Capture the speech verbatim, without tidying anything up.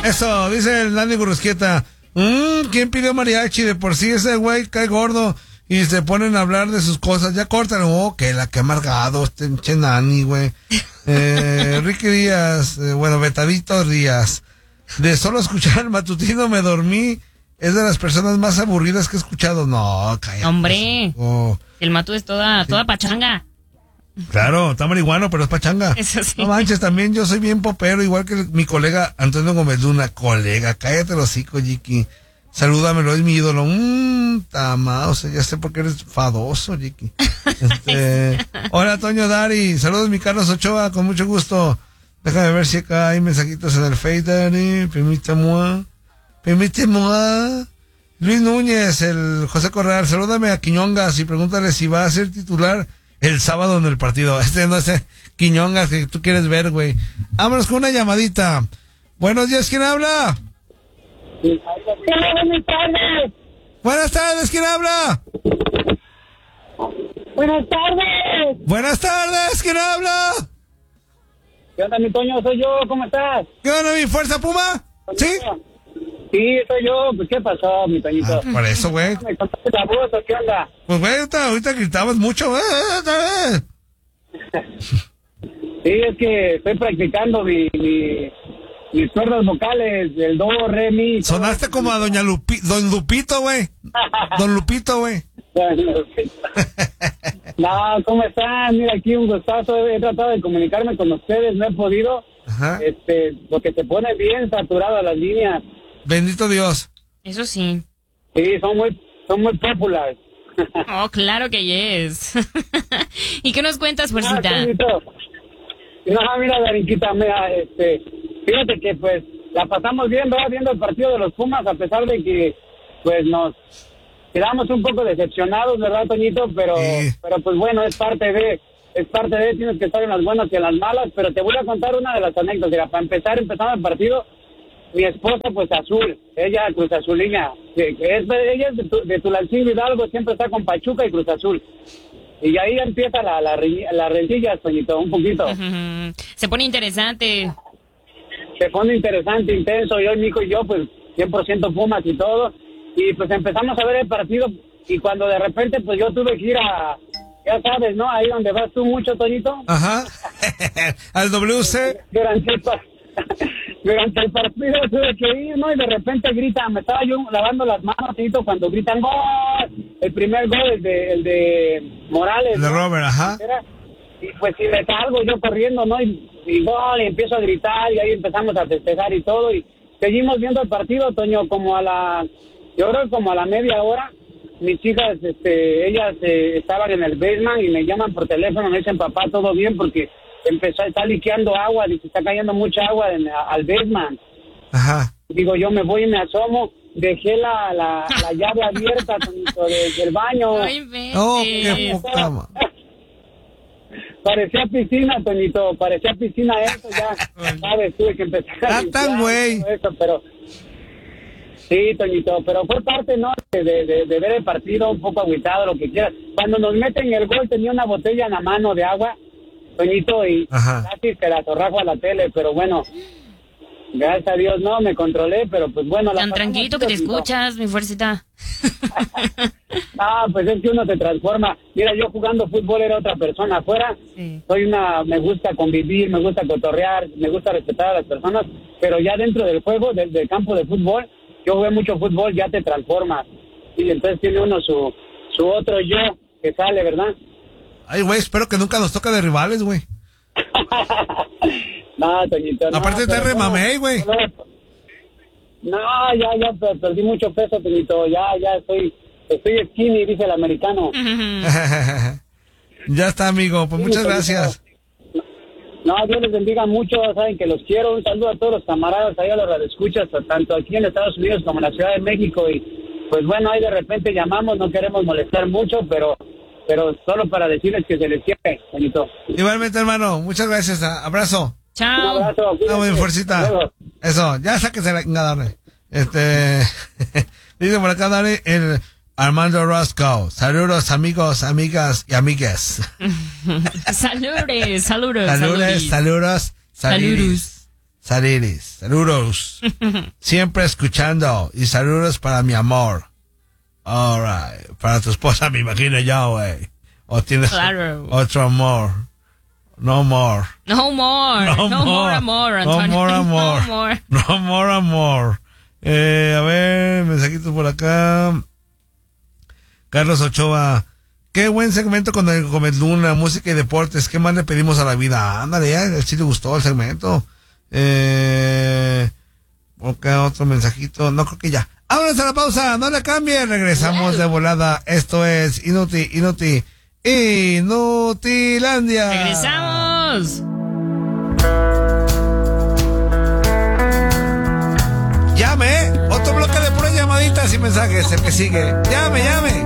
Eso, dice el Nani Gurrusquieta. Mmm, ¿quién pidió mariachi? De por sí ese güey cae gordo y se ponen a hablar de sus cosas. Ya cortan. Oh, que la que amargado este che Nani, güey. Eh, Ricky Díaz, eh, bueno, Betadito Díaz. De solo escuchar el matutino me dormí. Es de las personas más aburridas que he escuchado. No, cállate. Hombre, oh. El Matu es toda, toda pachanga. Claro, está marihuano, pero es pachanga. Eso sí. No manches, también yo soy bien popero, igual que mi colega Antonio Gómez Luna. Colega, cállate los hocico, Jiki. Salúdamelo, es mi ídolo. Mmm, tama, o sea, ya sé por qué eres fadoso, Jiki. Este, hola, Toño Dari. Saludos, mi Carlos Ochoa, con mucho gusto. Déjame ver si acá hay mensajitos en el Face, Dari. Permítame. Permíteme. Luis Núñez, el José Corral. Salúdame a Quiñongas y pregúntale si va a ser titular el sábado en el partido. Este no es el Quiñongas que tú quieres ver, güey. Vámonos con una llamadita. Buenos días, ¿quién habla? Buenas tardes. Buenas tardes, ¿quién habla? Buenas tardes. Buenas tardes, ¿quién habla? ¿Qué onda, mi Toño? Soy yo, ¿cómo estás? ¿Qué onda, mi Fuerza Puma? ¿Sí? Sí, soy yo. Pues, ¿qué pasó, mi Toñito? Ah, por eso, güey. ¿Me contaste la voz o qué onda? Pues, güey, ahorita, ahorita gritabas mucho, güey. Sí, es que estoy practicando mi, mi, mis cuerdas vocales, el do, re, mi. Sonaste como a doña Lupi, don Lupito, güey. Don Lupito, güey. No, ¿cómo están? Mira, aquí un gustazo. He tratado de comunicarme con ustedes, no he podido. Ajá. Este, porque se pone bien saturadas las líneas. Bendito Dios. Eso sí. Sí, son muy, son muy populares. Oh, claro que yes. ¿Y qué nos cuentas, Fuercita? Ah, no, mira, Darinquita, mira, este, fíjate que pues la pasamos bien, ¿verdad? Viendo el partido de los Pumas, a pesar de que pues nos quedamos un poco decepcionados, ¿verdad, Toñito? Pero, sí. pero pues bueno, es parte de, es parte de, tienes que estar en las buenas y en las malas, pero te voy a contar una de las anécdotas. Mira, para empezar, empezando el partido, mi esposa pues azul, ella Cruz Azulina, es, ella es de, tu, de Tulancingo Hidalgo, siempre está con Pachuca y Cruz Azul. Y ahí empieza la, la, la rencilla, Toñito, un poquito. Uh-huh. Se pone interesante. Se pone interesante, intenso. Yo, Nico y yo, pues, cien por ciento Pumas y todo. Y pues empezamos a ver el partido. Y cuando de repente, pues yo tuve que ir a, ya sabes, ¿no? Ahí donde vas tú mucho, Toñito. Ajá. Al W C. Durante el, durante el partido tuve que ir, ¿no? Y de repente gritan, me estaba yo lavando las manos, Toñito, cuando gritan ¡gol! El primer gol, el de, el de Morales. El de Robert, ajá. Y pues si me salgo yo corriendo, ¿no? Y, y gol, y empiezo a gritar, y ahí empezamos a festejar y todo. Y seguimos viendo el partido, Toño, como a la, yo creo que como a la media hora. Mis hijas, este, ellas eh, estaban en el basement y me llaman por teléfono, me dicen, papá, todo bien, porque empezó, está liqueando agua, dice, está cayendo mucha agua en, a, al basement. Ajá. Digo, yo me voy y me asomo, dejé la, la, la llave abierta desde el baño. Ay, oh, qué poca. Parecía piscina, Toñito, parecía piscina eso, ya, sabes, tuve que empezar a limpiar, tan güey. Eso, pero sí, Toñito, pero fue parte, ¿no? De, de, de ver el partido, un poco agüitado, lo que quieras. Cuando nos meten el gol, tenía una botella en la mano de agua, Toñito, y ajá, casi se la zorrajo a la tele, pero bueno, gracias a Dios no, me controlé, pero pues bueno. Tan tranquilito que te escuchas, mi Fuercita. Ah, pues es que uno se transforma. Mira, yo jugando fútbol era otra persona afuera. Sí. Soy una, me gusta convivir, me gusta cotorrear, me gusta respetar a las personas, pero ya dentro del juego, del, del campo de fútbol, yo jugué mucho fútbol, ya te transformas. Y entonces tiene uno su, su otro yo que sale, ¿verdad? Ay, güey, espero que nunca nos toque de rivales, güey. No, Toñito, no. Aparte te remamé, güey. No, ya, ya perdí mucho peso, Toñito. Ya, ya estoy, estoy skinny, dice el americano. Ya está, amigo. Pues sí, muchas gracias. No, Dios les bendiga mucho. Saben que los quiero. Un saludo a todos los camaradas ahí a los radioescuchas, tanto aquí en Estados Unidos como en la Ciudad de México. Y pues bueno, ahí de repente llamamos, no queremos molestar mucho, pero pero solo para decirles que se les quiere, Toñito. Igualmente, hermano. Muchas gracias. Abrazo. Chao. Un abrazo. No, muy fuercita. Eso, ya sáquese la chingada, Este, dice por acá, dale, el Armando Roscoe. Saludos, amigos, amigas y amigues. Saludos, saludos. Saludos, saludos, saludos. Sariris, saludos. Siempre escuchando. Y saludos para mi amor. Alright. Para tu esposa me imagino ya, güey. O tienes claro. otro amor. No more. No more. No, no more. more amor, Antonio. No more amor. No more. No more amor. Eh, a ver, mensajitos por acá. Carlos Ochoa. Qué buen segmento con el Gómez Luna, música y deportes. ¿Qué más le pedimos a la vida? Ándale, ya, sí le gustó el segmento. Eh, ok, otro mensajito. No, creo que ya. Vámonos a la pausa, no le cambie. Regresamos de volada. Esto es Inuti, Inuti, Inutilandia. Regresamos. Llame, otro bloque de puras llamaditas y mensajes. El que sigue. Llame, llame.